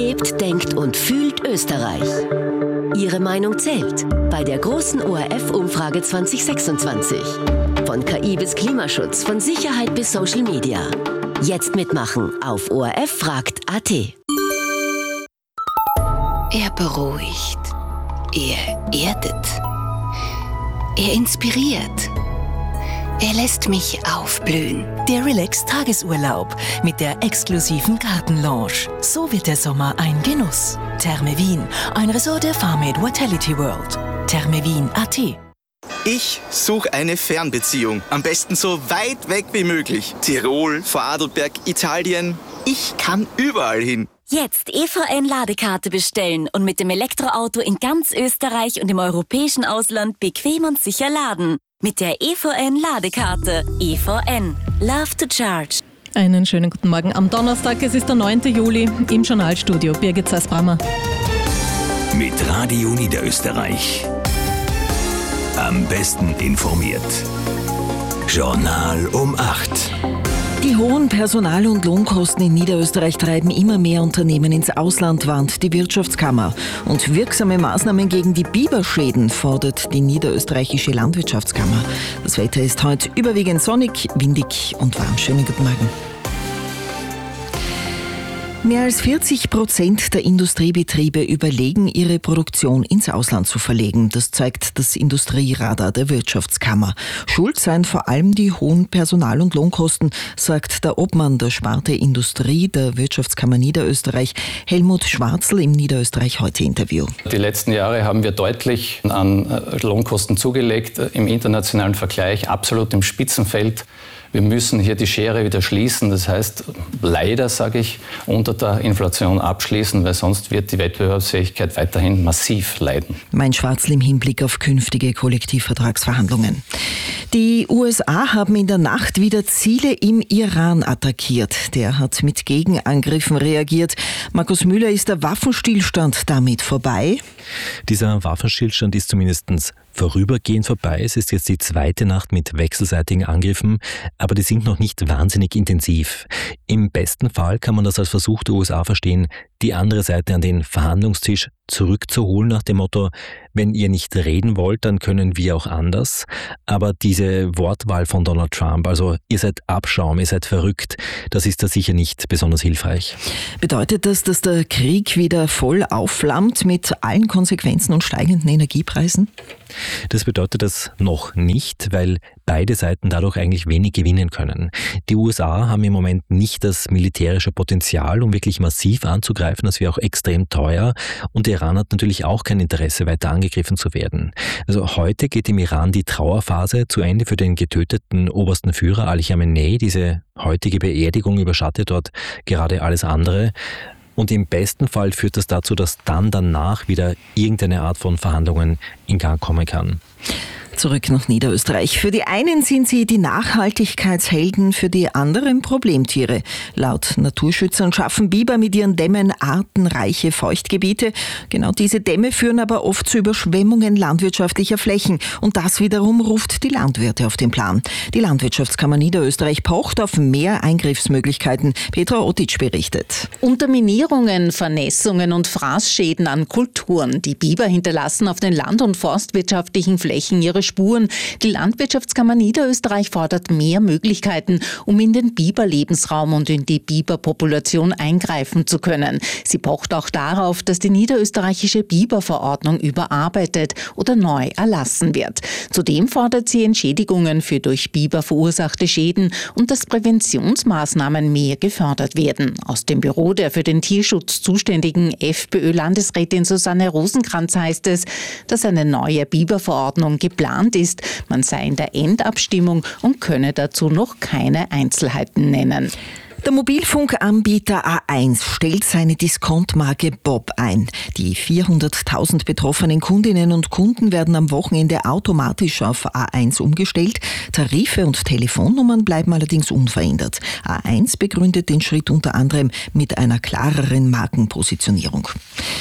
Lebt, denkt und fühlt Österreich. Ihre Meinung zählt bei der großen ORF-Umfrage 2026. Von KI bis Klimaschutz, von Sicherheit bis Social Media. Jetzt mitmachen auf orffragt.at. Er beruhigt. Er erdet. Er inspiriert. Er lässt mich aufblühen. Der Relax-Tagesurlaub mit der exklusiven Gartenlounge. So wird der Sommer ein Genuss. Therme Wien, ein Resort der Farmade Vitality World. thermewien.at. Ich suche eine Fernbeziehung. Am besten so weit weg wie möglich. Tirol, Vorarlberg, Italien. Ich kann überall hin. Jetzt EVN-Ladekarte bestellen und mit dem Elektroauto in ganz Österreich und im europäischen Ausland bequem und sicher laden. Mit der EVN-Ladekarte. EVN. Love to charge. Einen schönen guten Morgen am Donnerstag. Es ist der 9. Juli. Im Journalstudio Birgit Zeis-Brammer. Mit Radio Niederösterreich. Am besten informiert. Journal um 8. Die hohen Personal- und Lohnkosten in Niederösterreich treiben immer mehr Unternehmen ins Ausland, warnt die Wirtschaftskammer. Und wirksame Maßnahmen gegen die Biberschäden fordert die Niederösterreichische Landwirtschaftskammer. Das Wetter ist heute überwiegend sonnig, windig und warm. Schönen guten Morgen. Mehr als 40% der Industriebetriebe überlegen, ihre Produktion ins Ausland zu verlegen. Das zeigt das Industrieradar der Wirtschaftskammer. Schuld seien vor allem die hohen Personal- und Lohnkosten, sagt der Obmann der Sparte Industrie der Wirtschaftskammer Niederösterreich, Helmut Schwarzl, im Niederösterreich heute Interview. Die letzten Jahre haben wir deutlich an Lohnkosten zugelegt, im internationalen Vergleich absolut im Spitzenfeld. Wir müssen hier die Schere wieder schließen, das heißt leider, sage ich, unter der Inflation abschließen, weil sonst wird die Wettbewerbsfähigkeit weiterhin massiv leiden. Mein Schwarzl im Hinblick auf künftige Kollektivvertragsverhandlungen. Die USA haben in der Nacht wieder Ziele im Iran attackiert. Der hat mit Gegenangriffen reagiert. Markus Müller, ist der Waffenstillstand damit vorbei? Dieser Waffenstillstand ist zumindest vorübergehend vorbei. Es ist jetzt die zweite Nacht mit wechselseitigen Angriffen, aber die sind noch nicht wahnsinnig intensiv. Im besten Fall kann man das als Versuch der USA verstehen, die andere Seite an den Verhandlungstisch zurückzuholen nach dem Motto, wenn ihr nicht reden wollt, dann können wir auch anders. Aber diese Wortwahl von Donald Trump, also ihr seid Abschaum, ihr seid verrückt, das ist da sicher nicht besonders hilfreich. Bedeutet das, dass der Krieg wieder voll aufflammt mit allen Konsequenzen und steigenden Energiepreisen? Das bedeutet das noch nicht, weil beide Seiten dadurch eigentlich wenig gewinnen können. Die USA haben im Moment nicht das militärische Potenzial, um wirklich massiv anzugreifen. Das wäre auch extrem teuer. Und der Iran hat natürlich auch kein Interesse, weiter angegriffen zu werden. Also heute geht im Iran die Trauerphase zu Ende für den getöteten obersten Führer Ali Khamenei. Diese heutige Beerdigung überschattet dort gerade alles andere. Und im besten Fall führt das dazu, dass dann danach wieder irgendeine Art von Verhandlungen in Gang kommen kann. Zurück nach Niederösterreich. Für die einen sind sie die Nachhaltigkeitshelden, für die anderen Problemtiere. Laut Naturschützern schaffen Biber mit ihren Dämmen artenreiche Feuchtgebiete. Genau diese Dämme führen aber oft zu Überschwemmungen landwirtschaftlicher Flächen. Und das wiederum ruft die Landwirte auf den Plan. Die Landwirtschaftskammer Niederösterreich pocht auf mehr Eingriffsmöglichkeiten. Petra Otic berichtet. Unterminierungen, Vernässungen und Fraßschäden an Kulturen. Die Biber hinterlassen auf den land- und forstwirtschaftlichen Flächen ihre Spuren. Die Landwirtschaftskammer Niederösterreich fordert mehr Möglichkeiten, um in den Biberlebensraum und in die Biberpopulation eingreifen zu können. Sie pocht auch darauf, dass die niederösterreichische Biberverordnung überarbeitet oder neu erlassen wird. Zudem fordert sie Entschädigungen für durch Biber verursachte Schäden und dass Präventionsmaßnahmen mehr gefördert werden. Aus dem Büro der für den Tierschutz zuständigen FPÖ-Landesrätin Susanne Rosenkranz heißt es, dass eine neue Biberverordnung geplant ist. Man sei in der Endabstimmung und könne dazu noch keine Einzelheiten nennen. Der Mobilfunkanbieter A1 stellt seine Diskontmarke Bob ein. Die 400.000 betroffenen Kundinnen und Kunden werden am Wochenende automatisch auf A1 umgestellt. Tarife und Telefonnummern bleiben allerdings unverändert. A1 begründet den Schritt unter anderem mit einer klareren Markenpositionierung.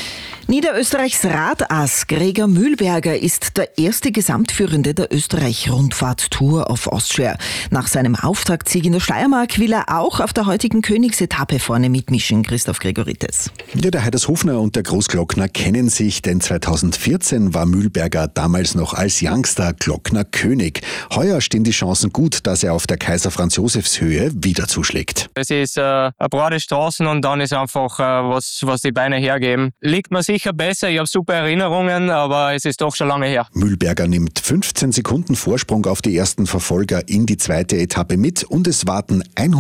Niederösterreichs Radass Gregor Mühlberger ist der erste Gesamtführende der Österreich-Rundfahrt-Tour of Austria. Nach seinem Auftaktsieg in der Steiermark will er auch auf der heutigen Königsetappe vorne mitmischen. Christoph Gregoritis. Ja, der Heidershofner und der Großglockner kennen sich, denn 2014 war Mühlberger damals noch als Youngster Glocknerkönig. Heuer stehen die Chancen gut, dass er auf der Kaiser-Franz-Josefs-Höhe wieder zuschlägt. Es ist eine breite Straßen und dann ist einfach, was die Beine hergeben. Liegt man sicher besser, ich habe super Erinnerungen, aber es ist doch schon lange her. Mühlberger nimmt 15 Sekunden Vorsprung auf die ersten Verfolger in die zweite Etappe mit und es warten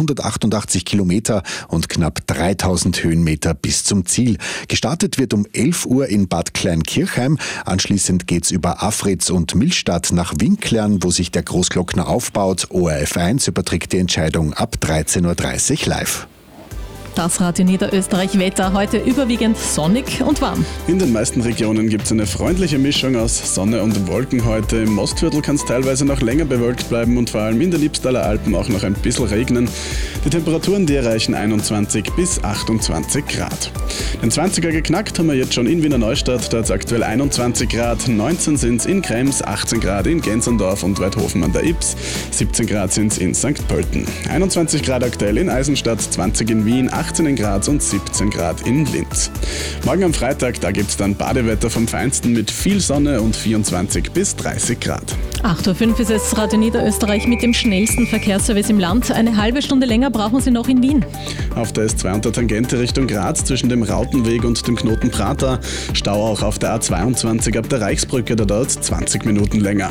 188 Kilometer und knapp 3000 Höhenmeter bis zum Ziel. Gestartet wird um 11 Uhr in Bad Kleinkirchheim. Anschließend geht's über Afritz und Millstatt nach Winklern, wo sich der Großglockner aufbaut. ORF1 überträgt die Entscheidung ab 13.30 Uhr live. Das Radio Niederösterreich Wetter heute überwiegend sonnig und warm. In den meisten Regionen gibt es eine freundliche Mischung aus Sonne und Wolken heute. Im Mostviertel kann es teilweise noch länger bewölkt bleiben und vor allem in den Liebstaler Alpen auch noch ein bisschen regnen. Die Temperaturen, die erreichen 21 bis 28 Grad. Den 20er geknackt haben wir jetzt schon in Wiener Neustadt, da hat es aktuell 21 Grad, 19 sind es in Krems, 18 Grad in Gensendorf und Weidhofen an der Ips, 17 Grad sind es in St. Pölten, 21 Grad aktuell in Eisenstadt, 20 in Wien, 18 in Graz und 17 Grad in Linz. Morgen am Freitag, da gibt es dann Badewetter vom Feinsten mit viel Sonne und 24 bis 30 Grad. 8.05 Uhr ist es Radio Niederösterreich mit dem schnellsten Verkehrsservice im Land. Eine halbe Stunde länger brauchen Sie noch in Wien. Auf der S2 und der Tangente Richtung Graz zwischen dem Rautenweg und dem Knoten Prater. Stau auch auf der A22 ab der Reichsbrücke, da dauert es 20 Minuten länger.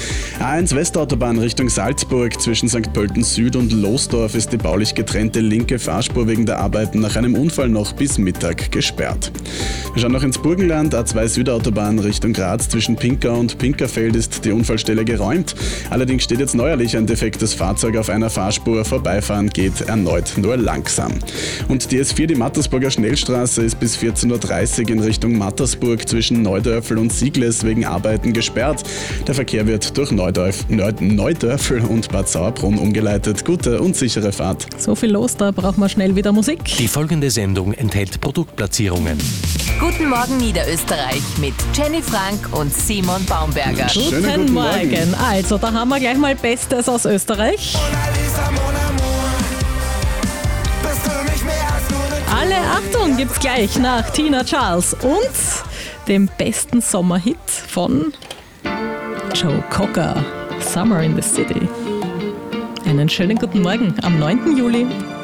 A1 Westautobahn Richtung Salzburg zwischen St. Pölten Süd und Losdorf ist die baulich getrennte linke Fahrspur wegen der Arbeiten nach einem Unfall noch bis Mittag gesperrt. Wir schauen noch ins Burgenland. A2 Südautobahn Richtung Graz zwischen Pinkau und Pinkerfeld ist die Unfallstelle geräumt. Allerdings steht jetzt neuerlich ein defektes Fahrzeug auf einer Fahrspur. Vorbeifahren geht erneut nur langsam. Und die S4, die Mattersburger Schnellstraße, ist bis 14.30 Uhr in Richtung Mattersburg zwischen Neudörfel und Siegles wegen Arbeiten gesperrt. Der Verkehr wird durch Neudörfel und Bad Sauerbrunn umgeleitet. Gute und sichere Fahrt. So viel los, da braucht man schnell wieder Musik. Die folgende Sendung enthält Produktplatzierungen. Guten Morgen Niederösterreich mit Jenny Frank und Simon Baumberger. Guten Morgen. Also, da haben wir gleich mal Bestes aus Österreich. Alle Achtung gibt's gleich nach Tina Charles und dem besten Sommerhit von Joe Cocker, Summer in the City. Einen schönen guten Morgen am 9. Juli.